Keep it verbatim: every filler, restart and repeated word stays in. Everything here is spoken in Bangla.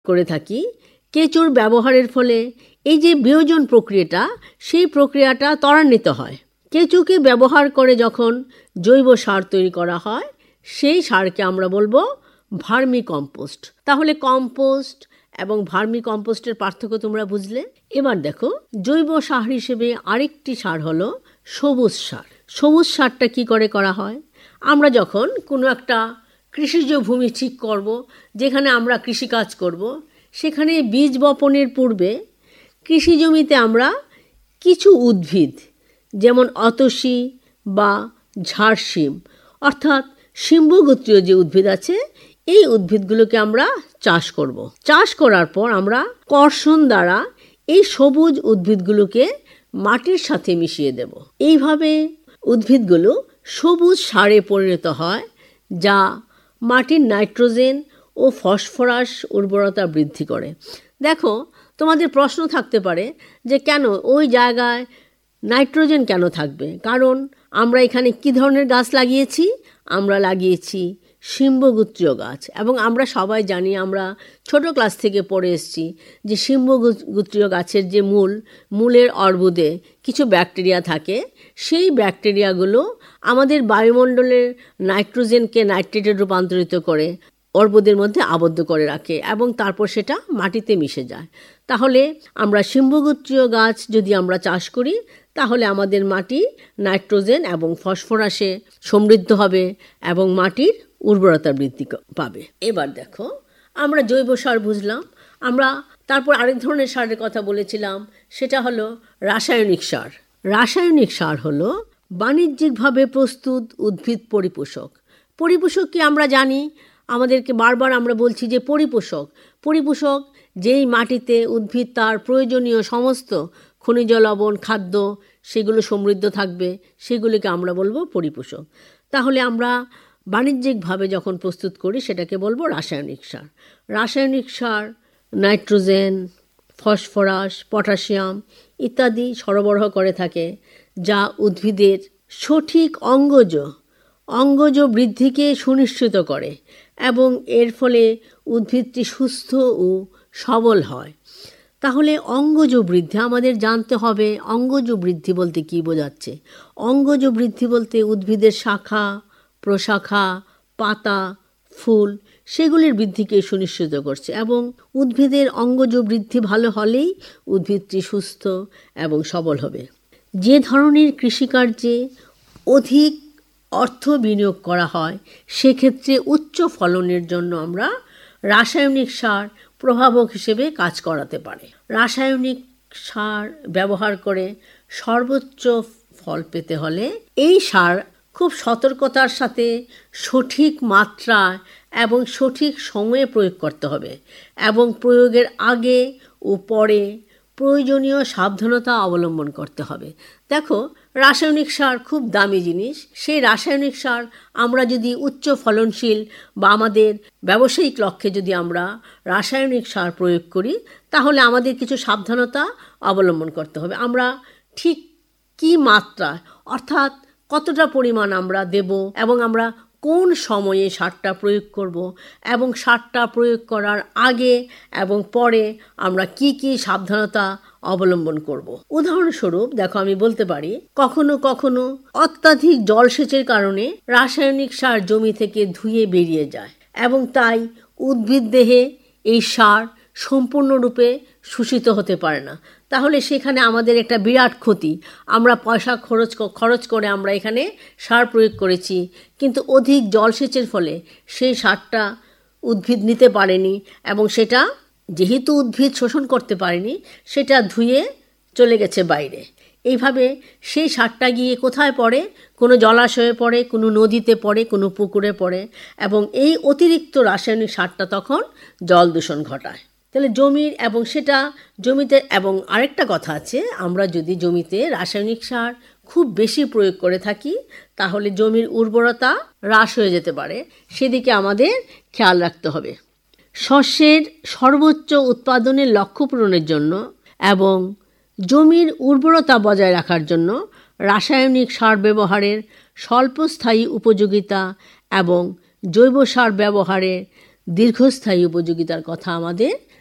করে থাকি, কেঁচোর ব্যবহারের ফলে এই যে বিয়োজন প্রক্রিয়াটা, সেই প্রক্রিয়াটা ত্বরান্বিত হয়। কেঁচোকে ব্যবহার করে যখন জৈব সার তৈরি করা হয়, সেই সারকে আমরা বলবো ভার্মি কম্পোস্ট। তাহলে কম্পোস্ট এবং ভার্মি কম্পোস্টের পার্থক্য তোমরা বুঝলে। এবার দেখো, জৈব সার হিসেবে আরেকটি সার হলো সবুজ সার। সবুজ সারটা কি করে করা হয়? আমরা যখন কোনো একটা কৃষিজ ভূমি ঠিক করব, যেখানে আমরা কৃষিকাজ করব, সেখানে বীজ বপনের পূর্বে কৃষি জমিতে আমরা কিছু উদ্ভিদ, যেমন অতসী বা ঝাড়শিম অর্থাৎ শিম্বগোত্রীয় যে উদ্ভিদ আছে, এই উদ্ভিদগুলোকে আমরা চাষ করব। চাষ করার পর আমরা কর্ষণ দ্বারা এই সবুজ উদ্ভিদগুলোকে মাটির সাথে মিশিয়ে দেব। এইভাবে উদ্ভিদগুলো সবুজ সারে পরিণত হয়, যা মাটির নাইট্রোজেন ও ফসফরাস উর্বরতা বৃদ্ধি করে। দেখো, তোমাদের প্রশ্ন থাকতে পারে যে কেন ওই জায়গায় নাইট্রোজেন কেন থাকবে? কারণ আমরা এখানে কি ধরনের গাছ লাগিয়েছি? আমরা লাগিয়েছি শিম্বগোত্রীয় গাছ। এবং আমরা সবাই জানি, আমরা ছোট ক্লাস থেকে পড়ে এসেছি যে শিম্বগোত্রীয় গাছের যে মূল, মূলের অর্বুদে কিছু ব্যাকটেরিয়া থাকে। সেই ব্যাকটেরিয়াগুলো আমাদের বায়ুমণ্ডলের নাইট্রোজেনকে নাইট্রেটে রূপান্তরিত করে অর্বুদের মধ্যে আবদ্ধ করে রাখে এবং তারপর সেটা মাটিতে মিশে যায়। তাহলে আমরা শিম্বগোত্রীয় গাছ যদি আমরা চাষ করি, তাহলে আমাদের মাটি নাইট্রোজেন এবং ফসফরাসে সমৃদ্ধ হবে এবং মাটির উর্বরতা বৃদ্ধি পাবে। এবার দেখো, আমরা জৈব সার বুঝলাম। আমরা তারপর আরেক ধরনের সারের কথা বলেছিলাম, সেটা হলো রাসায়নিক সার। রাসায়নিক সার হলো বাণিজ্যিকভাবে প্রস্তুত উদ্ভিদ পরিপোষক। পরিপোষক কি আমরা জানি, আমাদেরকে বারবার আমরা বলছি যে পরিপোষক। পরিপোষক যেই মাটিতে উদ্ভিদ তার প্রয়োজনীয় সমস্ত খনিজ লবণ, খাদ্য, সেগুলো সমৃদ্ধ থাকবে, সেগুলিকে আমরা বলবো পরিপোষক। তাহলে আমরা বাণিজ্যিকভাবে যখন প্রস্তুত করি, সেটাকে বলবো রাসায়নিক সার। রাসায়নিক সার নাইট্রোজেন, ফসফরাস, পটাশিয়াম ইত্যাদি সরবরাহ করে থাকে, যা উদ্ভিদের সঠিক অঙ্গজ অঙ্গজ বৃদ্ধিকে সুনিশ্চিত করে এবং এর ফলে উদ্ভিদটি সুস্থ ও সবল হয়। তাহলে অঙ্গজ বৃদ্ধি আমাদের জানতে হবে। অঙ্গজ বৃদ্ধি বলতে কী বোঝাচ্ছে? অঙ্গজ বৃদ্ধি বলতে উদ্ভিদের শাখা, প্রশাখা, পাতা, ফুল, সেগুলির বৃদ্ধিকে সুনিশ্চিত করছে এবং উদ্ভিদের অঙ্গজ বৃদ্ধি ভালো হলেই উদ্ভিদটি সুস্থ এবং সবল হবে। যে ধরনের কৃষিকার্যে অধিক অর্থ বিনিয়োগ করা হয়, সেক্ষেত্রে উচ্চ ফলনের জন্য আমরা রাসায়নিক সার প্রভাবক হিসেবে কাজ করাতে পারে। রাসায়নিক সার ব্যবহার করে সর্বোচ্চ ফল পেতে হলে এই সার খুব সতর্কতার সাথে সঠিক মাত্রায় এবং সঠিক সময়ে প্রয়োগ করতে হবে এবং প্রয়োগের আগে ও পরে প্রয়োজনীয় সাবধানতা অবলম্বন করতে হবে। দেখো, রাসায়নিক সার খুব দামি জিনিস। সেই রাসায়নিক সার আমরা যদি উচ্চ ফলনশীল বা আমাদের ব্যবসায়িক লক্ষ্যে যদি আমরা রাসায়নিক সার প্রয়োগ করি, তাহলে আমাদের কিছু সাবধানতা অবলম্বন করতে হবে। আমরা ঠিক কী মাত্রা, অর্থাৎ কতটা পরিমাণ আমরা দেব এবং আমরা কোন সময়ে সারটা প্রয়োগ করব এবং সারটা প্রয়োগ করার আগে এবং পরে আমরা কি কি সাবধানতা অবলম্বন করব। উদাহরণস্বরূপ দেখো, আমি বলতে পারি, কখনো কখনো অত্যাধিক জলসেচের কারণে রাসায়নিক সার জমি থেকে ধুয়ে বেরিয়ে যায় এবং তাই উদ্ভিদ দেহে এই সার সম্পূর্ণরূপে শোষিত হতে পারে না। তাহলে সেখানে আমাদের একটা বিরাট ক্ষতি। আমরা পয়সা খরচ খরচ করে আমরা এখানে সার প্রয়োগ করেছি, কিন্তু অধিক জলসেচের ফলে সেই সারটা উদ্ভিদ নিতে পারেনি এবং সেটা যেহেতু উদ্ভিদ শোষণ করতে পারেনি, সেটা ধুয়ে চলে গেছে বাইরে। এইভাবে সেই সারটা গিয়ে কোথায় পড়ে? কোনো জলাশয়ে পড়ে, কোনো নদীতে পড়ে, কোনো পুকুরে পড়ে এবং এই অতিরিক্ত রাসায়নিক সারটা তখন জল দূষণ ঘটায়। তাহলে জমির এবং সেটা জমিতে, এবং আরেকটা কথা আছে, আমরা যদি জমিতে রাসায়নিক সার খুব বেশি প্রয়োগ করে থাকি, তাহলে জমির উর্বরতা হ্রাস হয়ে যেতে পারে। সেদিকে আমাদের খেয়াল রাখতে হবে। শস্যের সর্বোচ্চ উৎপাদনের লক্ষ্য পূরণের জন্য এবং জমির উর্বরতা বজায় রাখার জন্য রাসায়নিক সার ব্যবহারের স্বল্পস্থায়ী উপযোগিতা এবং জৈব সার ব্যবহারের দীর্ঘস্থায়ী উপযোগিতার কথা আমাদের